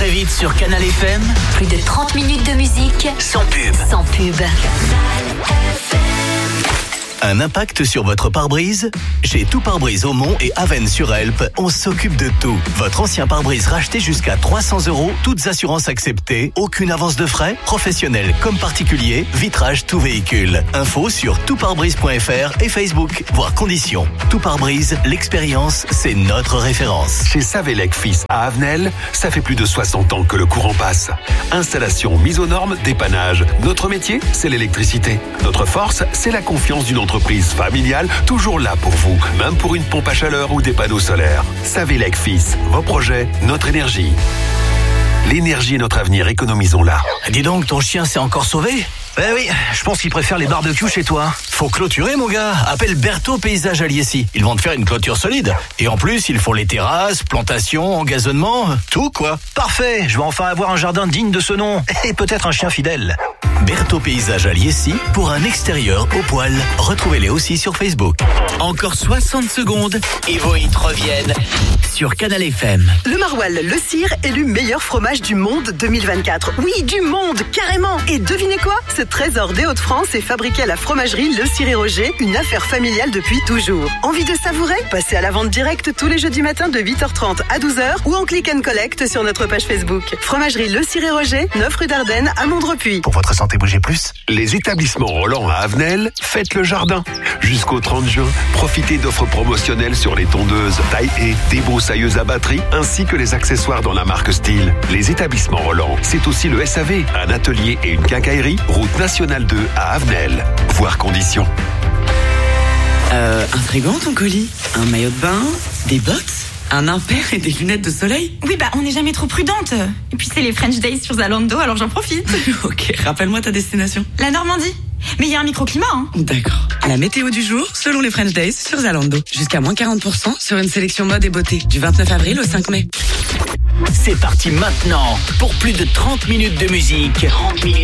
Très vite sur Canal FM. Plus de 30 minutes de musique. Sans pub. Sans pub. Un impact sur votre pare-brise ? Chez Tout Pare-brise Aumont et Avesnes-sur-Helpe, on s'occupe de tout. Votre ancien pare-brise racheté jusqu'à 300 €, toutes assurances acceptées, aucune avance de frais, professionnel comme particulier, vitrage tout véhicule. Info sur toutparebrise.fr et Facebook, voire conditions. Tout Pare-brise, l'expérience, c'est notre référence. Chez Savelec Fils à Avenel, ça fait plus de 60 ans que le courant passe. Installation, mise aux normes, dépannage. Notre métier, c'est l'électricité. Notre force, c'est la confiance d'une entreprise familiale, toujours là pour vous, même pour une pompe à chaleur ou des panneaux solaires. Savelec Fils, vos projets, notre énergie. L'énergie est notre avenir, économisons-la. Dis donc, ton chien s'est encore sauvé ? Eh oui, je pense qu'il préfère les barbecues chez toi. Faut clôturer, mon gars. Appelle Berthaud Paysage Aliécy. Ils vont te faire une clôture solide. Et en plus, ils font les terrasses, plantations, engazonnement, tout quoi. Parfait, je vais enfin avoir un jardin digne de ce nom. Et peut-être un chien fidèle. Berthaud Paysage Aliécy pour un extérieur au poil. Retrouvez-les aussi sur Facebook. Encore 60 secondes et vos hits reviennent sur Canal FM. Le Maroilles, le Cire, élu meilleur fromage du monde 2024. Oui, du monde, carrément. Et devinez quoi ? Ce trésor des Hauts-de-France est fabriqué à la fromagerie Le Cire et Roger, une affaire familiale depuis toujours. Envie de savourer ? Passez à la vente directe tous les jeudis matins de 8h30 à 12h ou en click and collect sur notre page Facebook. Fromagerie Le Cire et Roger, 9 rue d'Ardennes à Mondrepuis. Pour votre santé, bougez plus. Les établissements Roland à Avenel, faites le jardin. Jusqu'au 30 juin, profitez d'offres promotionnelles sur les tondeuses, taille-haie, débroussailleuses à batterie, ainsi que les accessoires dans la marque Style. Les établissements Roland, c'est aussi le SAV, un atelier et une quincaillerie, route nationale 2 à Avenel. Voir conditions. Un frigo, ton colis, un maillot de bain, des bottes, un impair et des lunettes de soleil. Oui, on n'est jamais trop prudente. Et puis c'est les French Days sur Zalando, alors j'en profite. Ok, rappelle-moi ta destination. La Normandie. Mais il y a un microclimat, hein. D'accord. La météo du jour, selon les French Days sur Zalando. Jusqu'à moins 40% sur une sélection mode et beauté. Du 29 avril au 5 mai. C'est parti maintenant pour plus de 30 minutes de musique. 30 minutes.